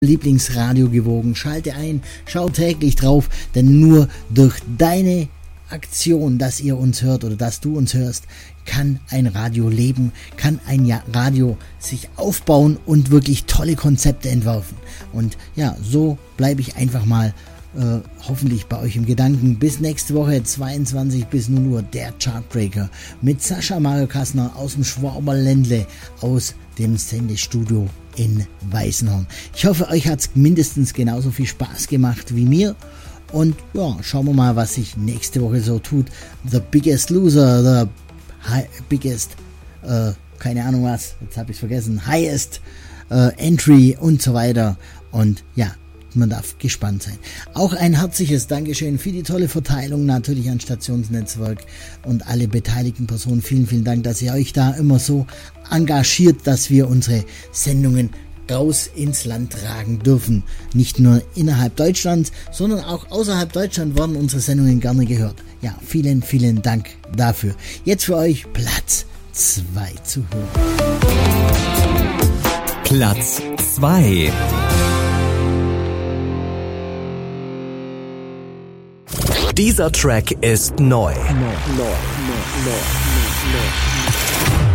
Lieblingsradio gewogen. Schalte ein, schau täglich drauf, denn nur durch deine Aktion, dass ihr uns hört oder dass du uns hörst, kann ein Radio leben, kann ein Radio sich aufbauen und wirklich tolle Konzepte entwerfen. Und ja, so bleibe ich einfach mal hoffentlich bei euch im Gedanken. Bis nächste Woche 22 bis 0 Uhr der Chartbreaker mit Sascha Mario Kassner aus dem Schwaberländle aus dem Sendestudio in Weißenhorn. Ich hoffe, euch hat es mindestens genauso viel Spaß gemacht wie mir. Und ja, schauen wir mal, was sich nächste Woche so tut. The Biggest Loser, Biggest, keine Ahnung was, jetzt habe ich es vergessen, Highest Entry und so weiter. Und ja, man darf gespannt sein. Auch ein herzliches Dankeschön für die tolle Verteilung natürlich an Stationsnetzwerk und alle beteiligten Personen. Vielen, vielen Dank, dass ihr euch da immer so engagiert, dass wir unsere Sendungen raus ins Land tragen dürfen. Nicht nur innerhalb Deutschlands, sondern auch außerhalb Deutschland werden unsere Sendungen gerne gehört. Ja, vielen, vielen Dank dafür. Jetzt für euch Platz 2 zu hören. Platz 2. Dieser Track ist neu.